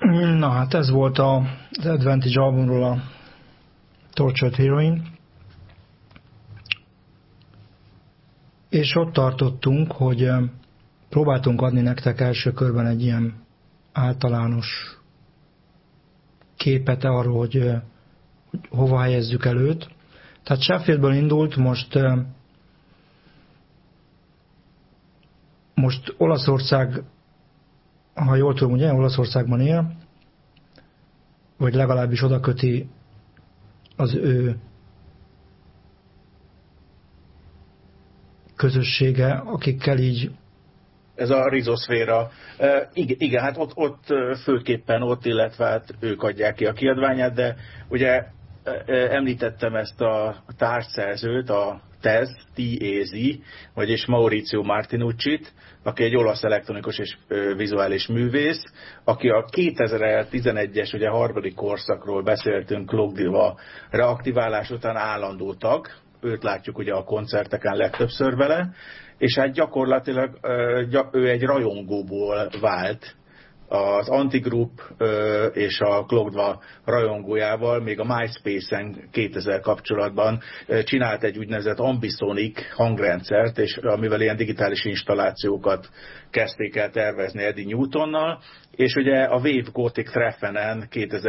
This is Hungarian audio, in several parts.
Na hát ez volt az Advantage albumról a Tortured Heroine. És ott tartottunk, hogy próbáltunk adni nektek első körben egy ilyen általános képet arról, hogy hova helyezzük el őt. Tehát Sheffieldből indult, most Olaszország, ha jól tudom, ugye Olaszországban él, vagy legalábbis oda köti az ő közössége, akikkel így... Ez a rizoszféra. Igen, hát ott főképpen ott, illetve hát ők adják ki a kiadványát, de ugye említettem ezt a társszerzőt, a TEZ, vagyis Maurizio Martinucci-t, aki egy olasz elektronikus és vizuális művész, aki a 2011-es, ugye harmadik korszakról beszéltünk, Clockdiva reaktiválás után állandó tag, őt látjuk ugye a koncerteken legtöbbször vele, és hát gyakorlatilag ő egy rajongóból vált az Antigroup és a Clockdiva rajongójával, még a MySpace-en 2000 kapcsolatban csinált egy úgynevezett Ambisonic hangrendszert, és amivel ilyen digitális installációkat kezdték el tervezni Eddie Newtonnal, és ugye a Wave Gothic Treffenen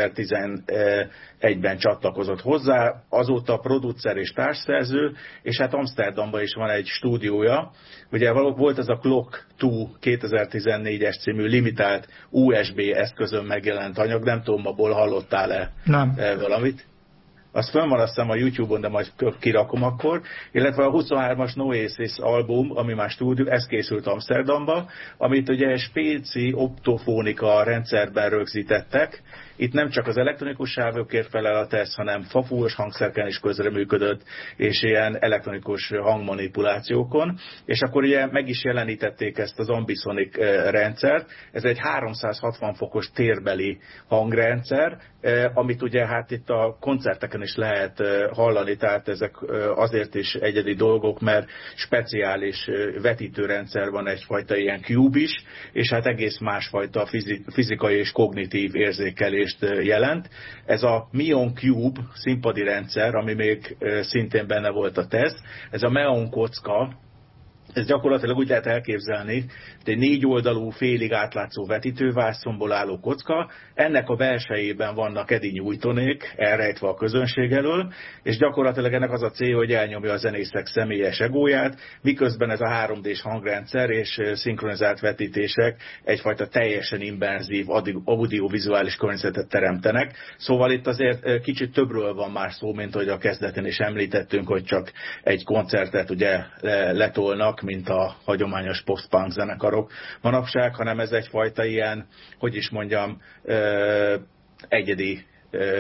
2011-ben csatlakozott hozzá, azóta producer és társszerző, és hát Amsterdamban is van egy stúdiója. Ugye volt ez a Clock 2 2014-es című limitált USB eszközön megjelent anyag, nem tudom, abból hallottál-e valamit? Az fönn van, azt hiszem, a YouTube-on, de majd kirakom akkor. Illetve a 23-as Noesis album, ami már stúdió, ez készült Amsterdamba, amit ugye spéci optofonika rendszerben rögzítettek. Itt nem csak az elektronikus sávokért felel a TESZ, hanem fafúvos hangszerken is közreműködött, és ilyen elektronikus hangmanipulációkon. És akkor ugye meg is jelenítették ezt az Ambisonic rendszert. Ez egy 360 fokos térbeli hangrendszer, amit ugye hát itt a koncerteken is lehet hallani, tehát ezek azért is egyedi dolgok, mert speciális vetítőrendszer van, egyfajta ilyen cube is, és hát egész másfajta fizikai és kognitív érzékelést jelent. Ez a Mion Cube színpadi rendszer, ami még szintén benne volt a TESZ, ez a Meon kocka, ez gyakorlatilag úgy lehet elképzelni, hogy egy 4 oldalú, félig átlátszó vetítővászonból álló kocka, ennek a belsejében vannak Eddie Newtonék, elrejtve a közönség elől, és gyakorlatilag ennek az a célja, hogy elnyomja a zenészek személyes egóját, miközben ez a 3D-s hangrendszer és szinkronizált vetítések egyfajta teljesen immerzív audiovizuális környezetet teremtenek. Szóval itt azért kicsit többről van már szó, mint hogy a kezdetén is említettünk, hogy csak egy koncertet ugye letolnak, mint a hagyományos post-punk zenekarok manapság, hanem ez egyfajta ilyen, hogy is mondjam, egyedi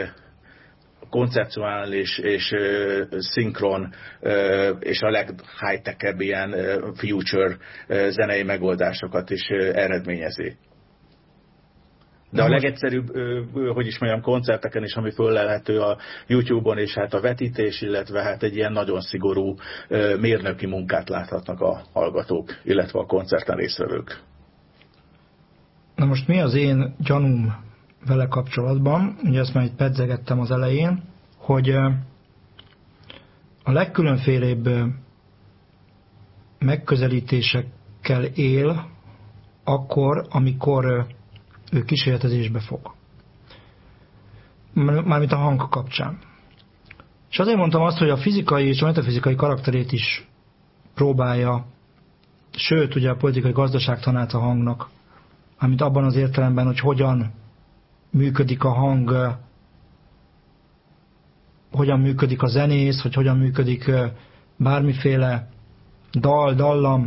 koncepcionális és szinkron és a leg-high-tech-ebb ilyen future zenei megoldásokat is eredményezi. De a legegyszerűbb, hogy is mondjam, koncerteken is, ami föllelhető a YouTube-on, és hát a vetítés, illetve hát egy ilyen nagyon szigorú mérnöki munkát láthatnak a hallgatók, illetve a koncerten résztvevők. Na most mi az én gyanúm vele kapcsolatban? Ugye ezt már itt pedzegettem az elején, hogy a legkülönfélébb megközelítésekkel él akkor, amikor ő kísérletezésbe fog. Mármint a hang kapcsán. És azért mondtam azt, hogy a fizikai és a metafizikai karakterét is próbálja, sőt, ugye a politikai gazdaságtanát a hangnak, amit abban az értelemben, hogy hogyan működik a hang, hogyan működik a zenész, hogy hogyan működik bármiféle dallam,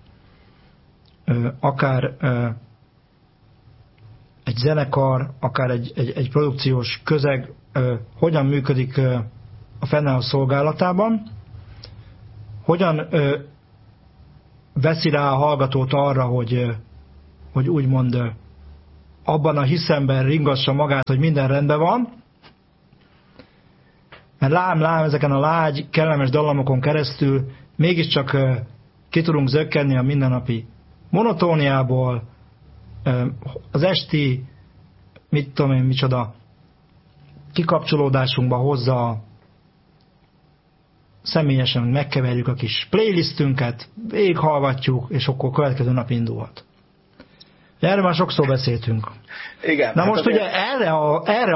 akár egy zenekar, akár egy produkciós közeg hogyan működik a fennálló szolgálatában, hogyan veszi rá a hallgatót arra, hogy úgymond abban a hiszemben ringassa magát, hogy minden rendben van, mert lám ezeken a lágy, kellemes dallamokon keresztül mégiscsak ki tudunk zökkenni a mindennapi monotóniából, az esti mit tudom én, micsoda kikapcsolódásunkba hozza, személyesen megkeverjük a kis playlistünket, végighallgatjuk, és akkor következő nap indulhat. Erről már sokszor beszéltünk. Igen. Na most ugye erre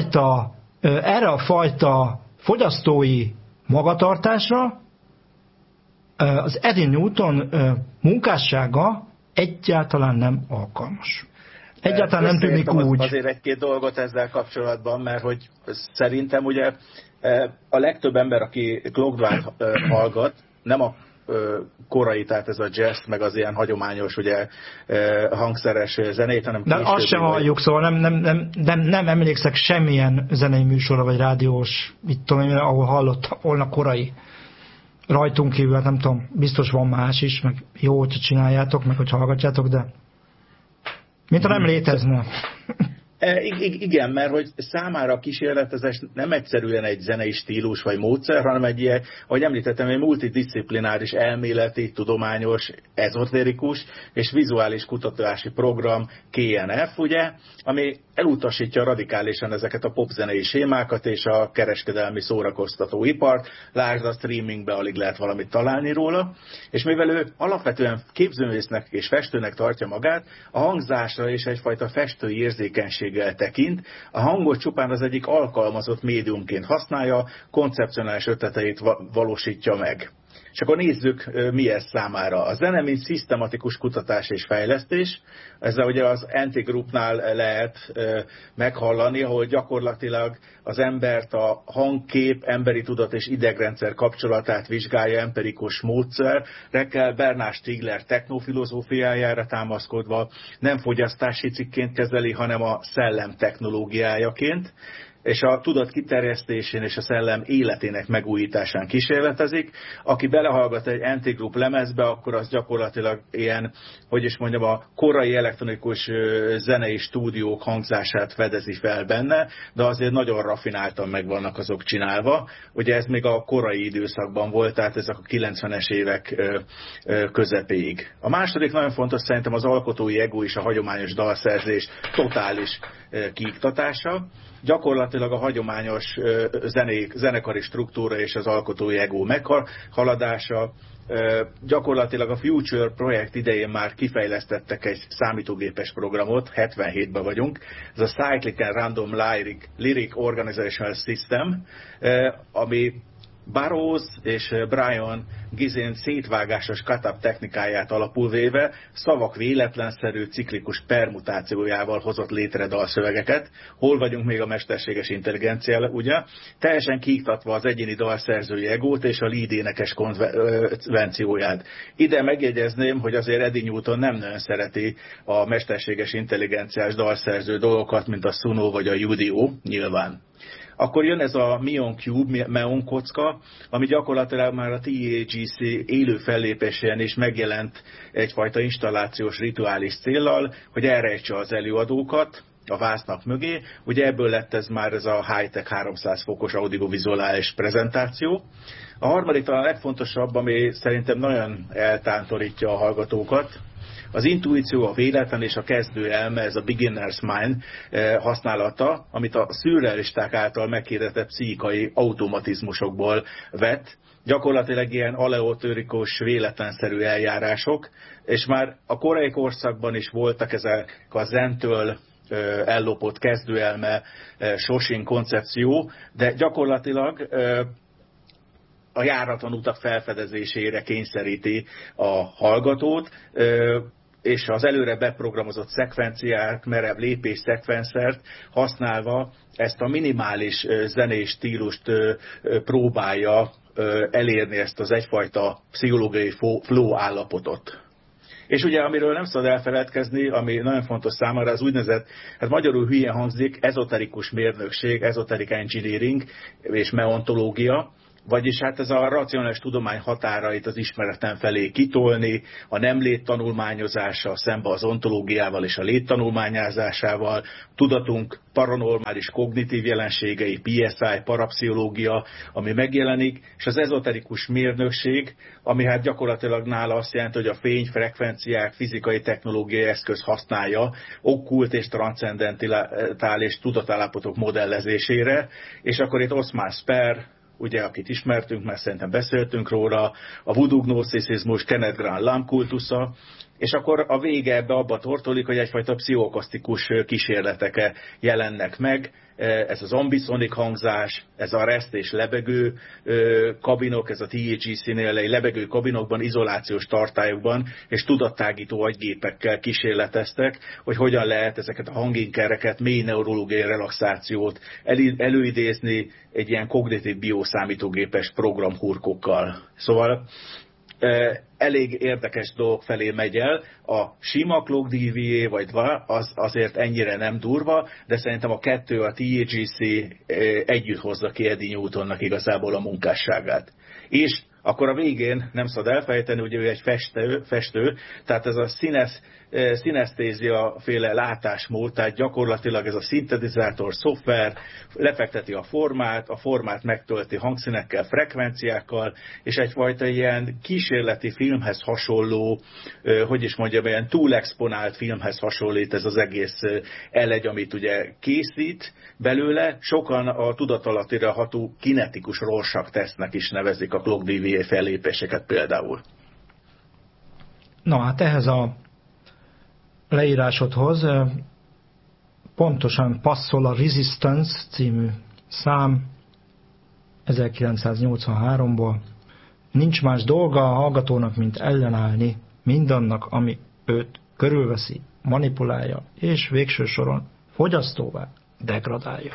a fajta fogyasztói magatartásra az Eddie Newton munkássága egyáltalán nem alkalmas. Egyáltalán nem tűnik úgy. Azért egy-két dolgot ezzel kapcsolatban, mert hogy szerintem ugye a legtöbb ember, aki Clockdwine hallgat, nem a korai, tehát ez a jazz, meg az ilyen hagyományos, ugye hangszeres zenét, hanem de azt sem halljuk, szóval nem emlékszek semmilyen zenei műsorra, vagy rádiós, mit tudom én, ahol hallott volna korai. Rajtunk kívül, hát nem tudom, biztos van más is, meg jó, hogyha csináljátok, meg hogyha hallgatjátok, de mintha nem létezne. Igen, mert hogy számára a kísérletezés nem egyszerűen egy zenei stílus vagy módszer, hanem egy ilyen, ahogy említettem, egy multidisziplináris, elméleti, tudományos, ezotérikus és vizuális kutatási program, KNF, ugye, ami elutasítja radikálisan ezeket a popzenei sémákat és a kereskedelmi szórakoztató ipart, lásd a streamingbe alig lehet valamit találni róla, és mivel ő alapvetően képzőművésznek és festőnek tartja magát, a hangzásra és egyfajta festői érzékenységgel tekint, a hangot csupán az egyik alkalmazott médiumként használja, koncepcionális ötleteit valósítja meg. És akkor nézzük, mi ez számára. A zene, mint szisztematikus kutatás és fejlesztés, ezzel ugye az Anti-Groupnál lehet meghallani, ahol gyakorlatilag az embert a hangkép, emberi tudat és idegrendszer kapcsolatát vizsgálja empirikus módszerekkel, Bernard Stiegler technofilozófiájára támaszkodva, nem fogyasztási cikként kezeli, hanem a szellem technológiájaként, és a tudat kiterjesztésén és a szellem életének megújításán kísérletezik. Aki belehallgat egy Anti-Group lemezbe, akkor az gyakorlatilag ilyen, hogy is mondjam, a korai elektronikus zenei stúdiók hangzását fedezi fel benne, de azért nagyon raffináltan meg vannak azok csinálva. Ugye ez még a korai időszakban volt, tehát ezek a 90-es évek közepéig. A második nagyon fontos szerintem az alkotói ego és a hagyományos dalszerzés totális kiiktatása. Gyakorlatilag a hagyományos zenekari struktúra és az alkotói ego meghaladása. Gyakorlatilag a Future projekt idején már kifejlesztettek egy számítógépes programot, 77-ben vagyunk, ez a Cyclic and Random Lyric Organizational System, ami Burroughs és Brian Gizin szétvágásos cut-up technikáját alapul véve szavak véletlenszerű ciklikus permutációjával hozott létre dalszövegeket. Hol vagyunk még a mesterséges intelligenciával, ugye? Teljesen kiiktatva az egyéni dalszerzői egót és a lead énekes konvencióját. Ide megjegyezném, hogy azért Eddie Newton nem nagyon szereti a mesterséges intelligenciás dalszerző dolgokat, mint a Suno vagy a UDO, nyilván. Akkor jön ez a Meon Cube, Meon kocka, ami gyakorlatilag már a TAGC élő fellépésén is megjelent egyfajta installációs rituális céllal, hogy elrejtse az előadókat a vásznak mögé. Ugye ebből lett ez már ez a high-tech 300 fokos audiovizuális prezentáció. A harmadik talán a legfontosabb, ami szerintem nagyon eltántorítja a hallgatókat, az intuíció, a véletlen és a kezdő elme, ez a beginner's mind használata, amit a szürrealisták által meghirdetett pszichikai automatizmusokból vett, gyakorlatilag ilyen aleatórikus, véletlenszerű eljárások, és már a korai korszakban is voltak ezek a zentől ellopott kezdőelme, sosin koncepció, de gyakorlatilag a járatlan utak felfedezésére kényszeríti a hallgatót, és az előre beprogramozott szekvenciát, merev lépés szekvenszert használva ezt a minimális zenés stílust próbálja elérni, ezt az egyfajta pszichológiai flow állapotot. És ugye, amiről nem szabad elfeledkezni, ami nagyon fontos számára, az úgynevezett, hát magyarul hülyen hangzik, ezoterikus mérnökség, ezoteric engineering és meontológia. Vagyis hát ez a racionális tudomány határait az ismereten felé kitolni, a nem léttanulmányozása szembe az ontológiával és a léttanulmányozásával, tudatunk paranormális kognitív jelenségei, PSI, parapszichológia, ami megjelenik, és az ezoterikus mérnökség, ami hát gyakorlatilag nála azt jelenti, hogy a fényfrekvenciák, fizikai technológiai eszköz használja okkult és transzcendentális tudatállapotok modellezésére, és akkor itt Osman Spare, ugye, akit ismertünk, mert szerintem beszéltünk róla, a voodoo gnoszticizmus, Kenneth Grant Lamb kultusza, és akkor a vége ebbe abba tortolik, hogy egyfajta pszichokasztikus kísérletek jelennek meg, ez az ambisonic hangzás, ez a reszt és lebegő kabinok, ez a THC-nél lebegő kabinokban, izolációs tartályokban és tudattágító agygépekkel kísérleteztek, hogy hogyan lehet ezeket a hanginkereket, mély neurológiai relaxációt előidézni egy ilyen kognitív bioszámítógépes programhurkokkal. Szóval elég érdekes dolog felé megy el. A sima clock DVA, vagy az azért ennyire nem durva, de szerintem a kettő, a THC együtt hozza ki Eddie Newtonnak igazából a munkásságát. És akkor a végén nem szabad elfejteni, hogy ő egy festő, tehát ez a szinesztézia féle látásmód, tehát gyakorlatilag ez a szintetizátor szoftver lefekteti a formát megtölti hangszínekkel, frekvenciákkal, és egyfajta ilyen kísérleti filmhez hasonló, ilyen túlexponált filmhez hasonlít ez az egész elegy, amit ugye készít belőle. Sokan a tudatalatira ható kinetikus Rorschach tesztnek is nevezik a clock DVA fellépéseket például. Na hát ehhez a leírásodhoz pontosan passzol a Resistance című szám 1983-ból. Nincs más dolga a hallgatónak, mint ellenállni mindannak, ami őt körülveszi, manipulálja, és végső soron fogyasztóvá degradálja.